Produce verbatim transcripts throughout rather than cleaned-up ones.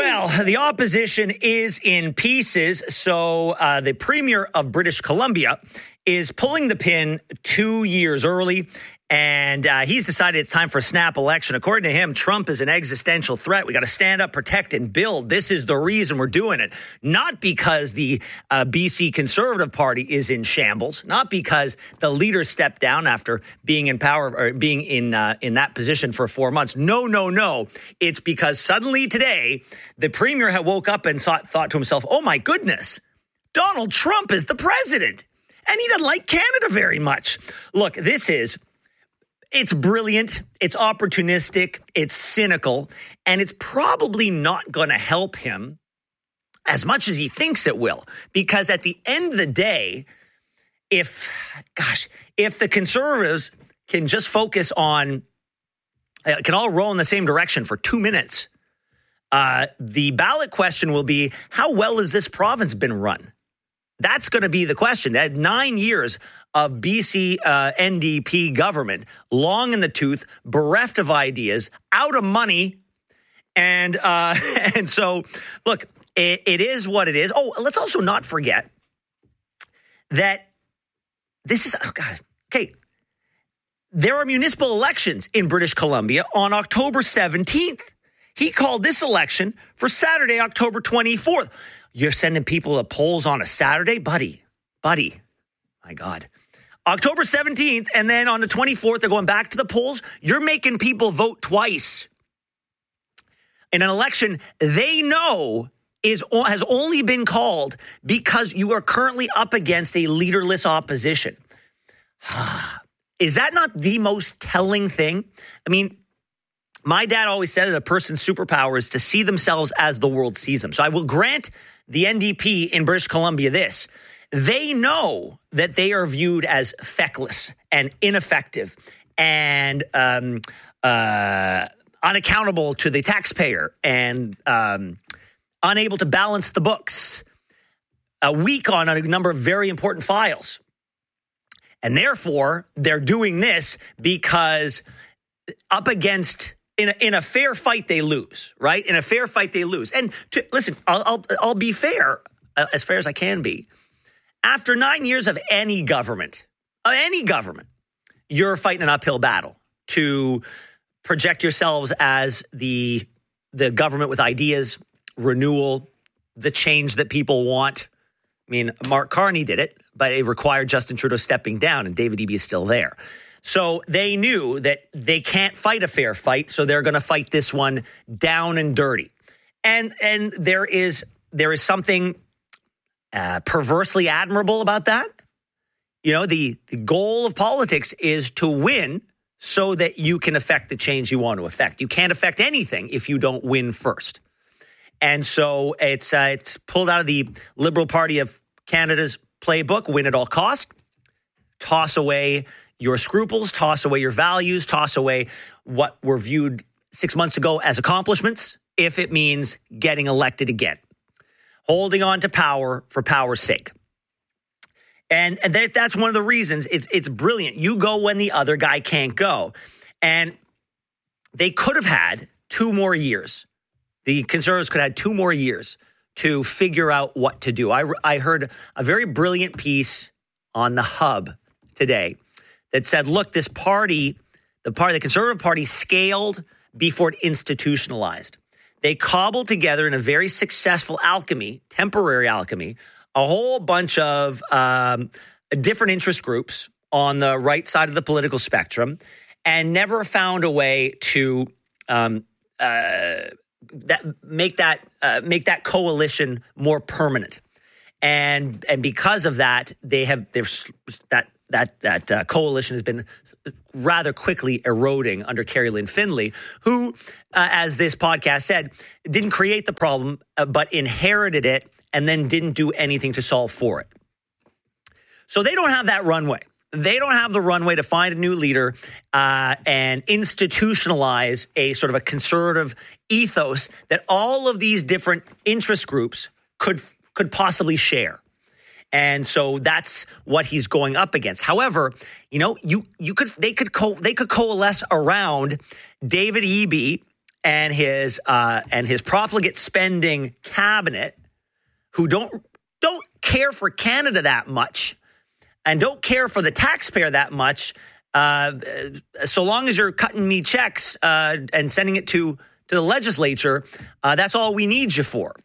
Well, the opposition is in pieces. So uh, the premier of British Columbia is pulling the pin two years early. And uh, he's decided it's time for a snap election. According to him, Trump is an existential threat. We got to stand up, protect, and build. This is the reason we're doing it. Not because the uh, B C Conservative Party is in shambles. Not because the leader stepped down after being in power or being in uh, in that position for four months. No, no, no. It's because suddenly today, the premier had woke up and thought, thought to himself, oh, my goodness, Donald Trump is the president. And he doesn't like Canada very much. Look, this is... It's brilliant, it's opportunistic, it's cynical, and it's probably not going to help him as much as he thinks it will. Because at the end of the day, if, gosh, if the Conservatives can just focus on, uh, can all roll in the same direction for two minutes, uh, the ballot question will be, how well has this province been run? That's going to be the question. That nine years of B C uh, N D P government, long in the tooth, bereft of ideas, out of money. And uh, and so, look, it, it is what it is. Oh, let's also not forget that this is, oh God, okay, there are municipal elections in British Columbia on October seventeenth. He called this election for Saturday, October twenty-fourth. You're sending people to polls on a Saturday? Buddy, buddy, my God. October seventeenth, and then on the twenty-fourth, they're going back to the polls. You're making people vote twice in an election they know is has only been called because you are currently up against a leaderless opposition. Is that not the most telling thing? I mean, my dad always said that a person's superpower is to see themselves as the world sees them. So I will grant the N D P in British Columbia this. They know that they are viewed as feckless and ineffective and um, uh, unaccountable to the taxpayer and um, unable to balance the books, uh, weak on a number of very important files. And therefore, they're doing this because up against... In a, in a fair fight, they lose, right? In a fair fight, they lose. And to, listen, I'll, I'll I'll be fair, uh, as fair as I can be. After nine years of any government, uh, any government, you're fighting an uphill battle to project yourselves as the the government with ideas, renewal, the change that people want. I mean, Mark Carney did it, but it required Justin Trudeau stepping down, and David Eby is still there. So they knew that they can't fight a fair fight, so they're going to fight this one down and dirty. And and there is there is something uh, perversely admirable about that. You know, the, the goal of politics is to win so that you can affect the change you want to affect. You can't affect anything if you don't win first. And so it's uh, it's pulled out of the Liberal Party of Canada's playbook, win at all cost, toss away your scruples, toss away your values, toss away what were viewed six months ago as accomplishments, if it means getting elected again. Holding on to power for power's sake. And, and that, that's one of the reasons it's it's brilliant. You go when the other guy can't go. And they could have had two more years. The Conservatives could have had two more years to figure out what to do. I, I heard a very brilliant piece on the Hub today that said, look, this party, the party, the Conservative Party scaled before it institutionalized. They cobbled together in a very successful alchemy, temporary alchemy, a whole bunch of um, different interest groups on the right side of the political spectrum and never found a way to um, uh, that make that uh, make that coalition more permanent. And and because of that, they have there's that that that uh, coalition has been rather quickly eroding under Carrie Lynn Findlay, who, uh, as this podcast said, didn't create the problem, uh, but inherited it and then didn't do anything to solve for it. So they don't have that runway. They don't have the runway to find a new leader uh, and institutionalize a sort of a conservative ethos that all of these different interest groups could could possibly share. And so that's what he's going up against. However, you know, you you could they could co- they could coalesce around David Eby and his uh, and his profligate spending cabinet, who don't don't care for Canada that much and don't care for the taxpayer that much, uh, so long as you're cutting me checks uh, and sending it to, to the legislature, uh, that's all we need you for.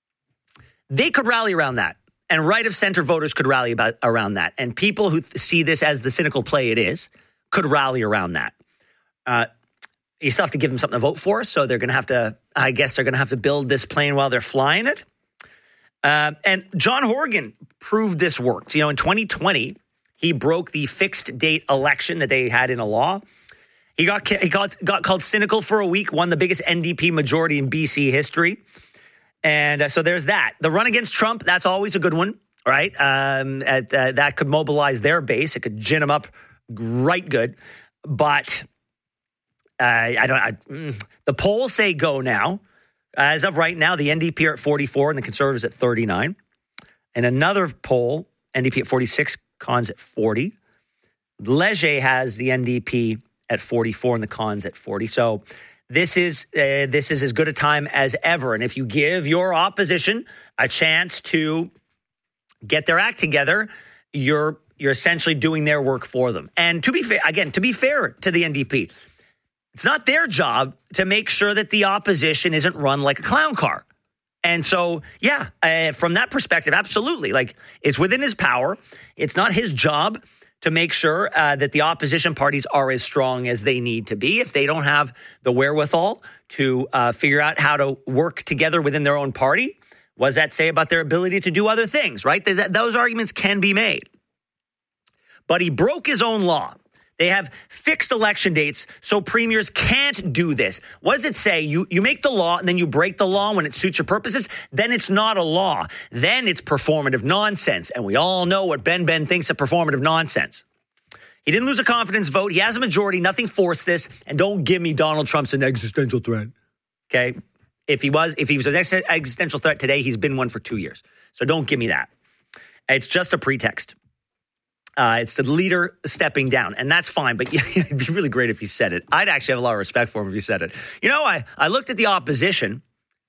They could rally around that, and right-of-center voters could rally about, around that, and people who th- see this as the cynical play it is could rally around that. Uh, you still have to give them something to vote for, so they're going to have to, I guess they're going to have to build this plane while they're flying it. Uh, and John Horgan proved this worked. You know, in twenty twenty, he broke the fixed date election that they had in a law. He got he got, got called cynical for a week, won the biggest N D P majority in B C history. And uh, so there's that. The run against Trump, that's always a good one, right? Um, at, uh, that could mobilize their base. It could gin them up right good. But uh, I don't. I, mm, the polls say go now. As of right now, the N D P are at forty-four and the Conservatives at thirty-nine. And another poll, N D P at forty-six, Cons at forty. Leger has the N D P at forty-four and the Cons at forty. So this is uh, this is as good a time as ever. And if you give your opposition a chance to get their act together, you're you're essentially doing their work for them. And to be fair, again, to be fair to the N D P, it's not their job to make sure that the opposition isn't run like a clown car. And so, yeah, uh, from that perspective, absolutely. Like, it's within his power. It's not his job to make sure uh, that the opposition parties are as strong as they need to be. If they don't have the wherewithal to uh, figure out how to work together within their own party, what does that say about their ability to do other things, right? That, those arguments can be made. But he broke his own law. They have fixed election dates, so premiers can't do this. What does it say? You you make the law and then you break the law when it suits your purposes? Then it's not a law. Then it's performative nonsense. And we all know what Ben Ben thinks of performative nonsense. He didn't lose a confidence vote. He has a majority. Nothing forced this. And don't give me Donald Trump's an existential threat. Okay? If he was, if he was an ex- existential threat today, he's been one for two years. So don't give me that. It's just a pretext. Uh, it's the leader stepping down, and that's fine, but it'd be really great if he said it. I'd actually have a lot of respect for him if he said it. You know, I, I looked at the opposition,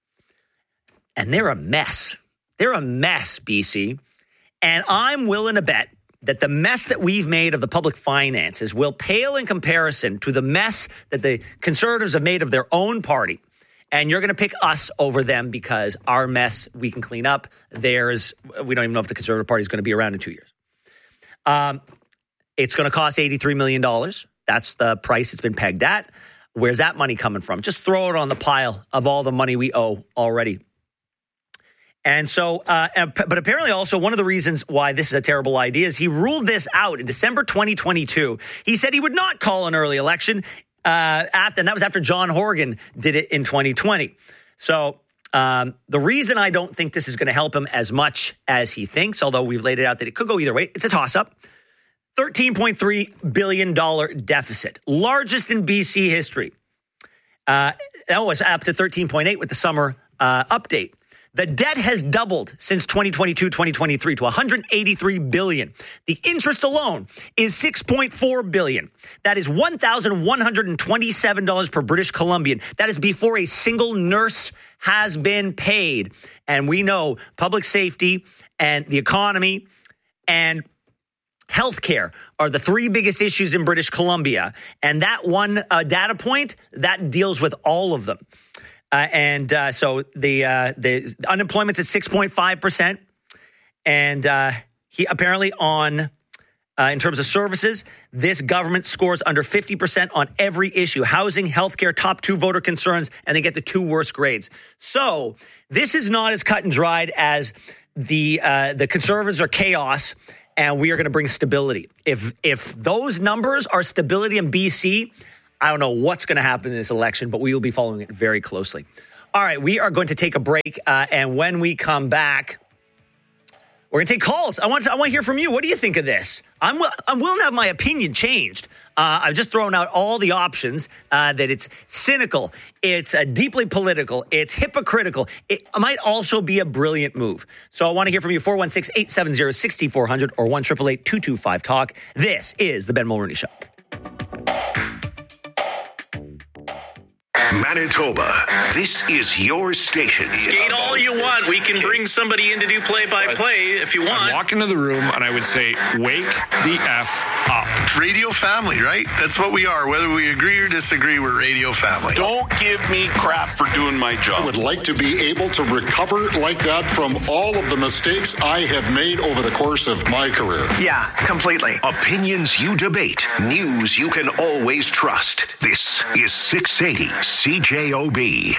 and they're a mess. They're a mess, B C, and I'm willing to bet that the mess that we've made of the public finances will pale in comparison to the mess that the Conservatives have made of their own party. And you're going to pick us over them because our mess we can clean up. Theirs, we don't even know if the Conservative Party is going to be around in two years. Um, it's going to cost eighty-three million dollars. That's the price it's been pegged at. Where's that money coming from? Just throw it on the pile of all the money we owe already. And so, uh, but apparently also one of the reasons why this is a terrible idea is he ruled this out in December twenty twenty-two. He said he would not call an early election, uh, after, and that was after John Horgan did it in twenty twenty. So Um, the reason I don't think this is going to help him as much as he thinks, although we've laid it out that it could go either way, it's a toss-up. thirteen point three billion dollars deficit, largest in B C history. Uh, that was up to thirteen point eight with the summer uh, update. The debt has doubled since twenty twenty-two twenty twenty-three to one hundred eighty-three billion dollars. The interest alone is six point four billion dollars. That is one thousand one hundred twenty-seven dollars per British Columbian. That is before a single nurse has been paid. And we know public safety and the economy and healthcare are the three biggest issues in British Columbia. And that one uh, data point, that deals with all of them. Uh, and uh, so the uh, the unemployment's at six point five percent. And uh, he apparently on, uh, in terms of services, this government scores under fifty percent on every issue. Housing, healthcare, top two voter concerns, and they get the two worst grades. So this is not as cut and dried as the uh, the Conservatives are chaos and we are going to bring stability. If if those numbers are stability in B C, I don't know what's going to happen in this election, but we will be following it very closely. All right, we are going to take a break, uh, and when we come back, we're going to take calls. I want to, I want to hear from you. What do you think of this? I'm I'm willing to have my opinion changed. Uh, I've just thrown out all the options, uh, that it's cynical, it's uh, deeply political, it's hypocritical. It might also be a brilliant move. So I want to hear from you, four one six, eight seven zero, six four zero zero or one eight eight eight, two two five, talk. This is The Ben Mulroney Show. Manitoba. This is your station. Skate all you want. We can bring somebody in to do play-by-play if you want. I'd walk into the room and I would say, wake the F up. Radio family, right? That's what we are. Whether we agree or disagree, we're radio family. Don't give me crap for doing my job. I would like to be able to recover like that from all of the mistakes I have made over the course of my career. Yeah, completely. Opinions you debate. News you can always trust. This is six eighty C J O B.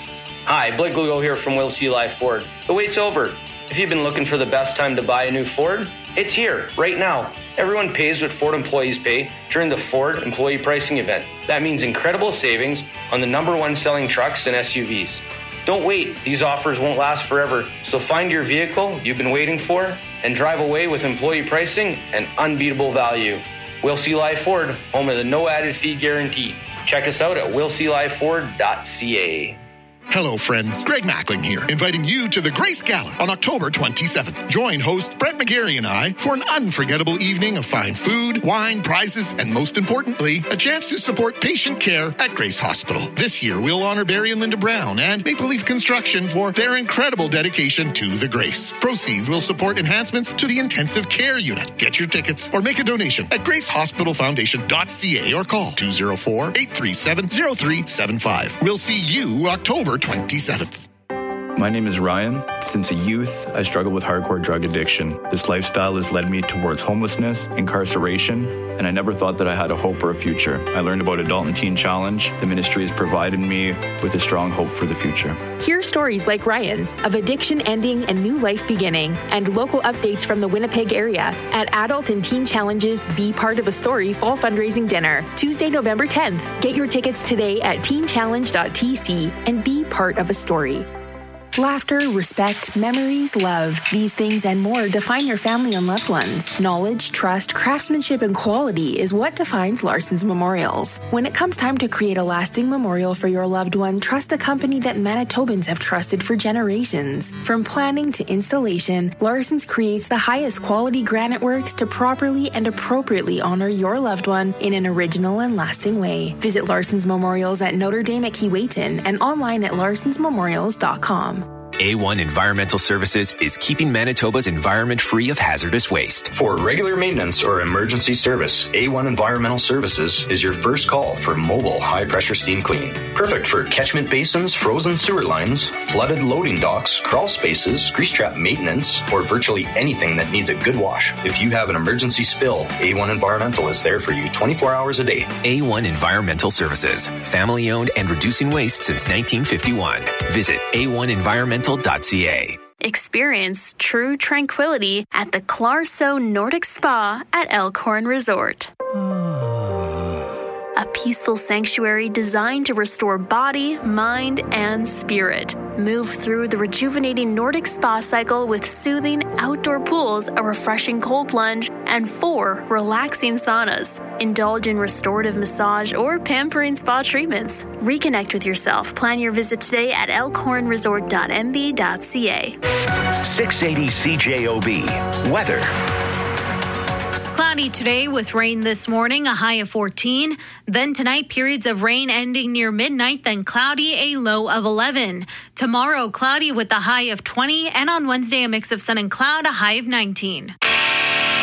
Hi, Blake Lugo here from Will C. Live Ford. The wait's over. If you've been looking for the best time to buy a new Ford, it's here, right now. Everyone pays what Ford employees pay during the Ford Employee Pricing Event. That means incredible savings on the number one selling trucks and S U Vs. Don't wait. These offers won't last forever. So find your vehicle you've been waiting for and drive away with employee pricing and unbeatable value. Will C. Live Ford, home of the no added fee guarantee. Check us out at will c live ford dot c a. Hello, friends. Greg Mackling here, inviting you to the Grace Gala on October twenty-seventh. Join host Brett McGarry and I for an unforgettable evening of fine food, wine, prizes, and most importantly, a chance to support patient care at Grace Hospital. This year, we'll honor Barry and Linda Brown and Maple Leaf Construction for their incredible dedication to the Grace. Proceeds will support enhancements to the intensive care unit. Get your tickets or make a donation at grace hospital foundation dot c a or call two oh four, eight three seven, oh three seven five. We'll see you October twenty-seventh. My name is Ryan. Since a youth, I struggled with hardcore drug addiction. This lifestyle has led me towards homelessness, incarceration, and I never thought that I had a hope or a future. I learned about Adult and Teen Challenge. The ministry has provided me with a strong hope for the future. Hear stories like Ryan's of addiction ending and new life beginning, and local updates from the Winnipeg area at Adult and Teen Challenge's Be Part of a Story Fall Fundraising Dinner, Tuesday, November tenth. Get your tickets today at teen challenge dot t c and be part of a story. Laughter, respect, memories, love. These things and more define your family and loved ones. Knowledge, trust, craftsmanship, and quality is what defines Larson's Memorials. When it comes time to create a lasting memorial for your loved one, trust the company that Manitobans have trusted for generations. From planning to installation, Larson's creates the highest quality granite works to properly and appropriately honor your loved one in an original and lasting way. Visit Larson's Memorials at Notre Dame at Keewatin and online at larsons memorials dot com. A one Environmental Services is keeping Manitoba's environment free of hazardous waste. For regular maintenance or emergency service, A one Environmental Services is your first call for mobile high-pressure steam cleaning. Perfect for catchment basins, frozen sewer lines, flooded loading docks, crawl spaces, grease trap maintenance, or virtually anything that needs a good wash. If you have an emergency spill, A one Environmental is there for you twenty-four hours a day. A one Environmental Services, family-owned and reducing waste since nineteen fifty-one. Visit a one environmental dot c a. Experience true tranquility at the Clarso Nordic Spa at Elkhorn Resort. A peaceful sanctuary designed to restore body, mind, and spirit. Move through the rejuvenating Nordic spa cycle with soothing outdoor pools, a refreshing cold plunge, and four relaxing saunas. Indulge in restorative massage or pampering spa treatments. Reconnect with yourself. Plan your visit today at elkhorn resort dot m b dot c a. six eighty C J O B. Weather. Cloudy today with rain this morning, a high of fourteen. Then tonight, periods of rain ending near midnight, then cloudy, a low of eleven. Tomorrow, cloudy with a high of twenty. And on Wednesday, a mix of sun and cloud, a high of nineteen.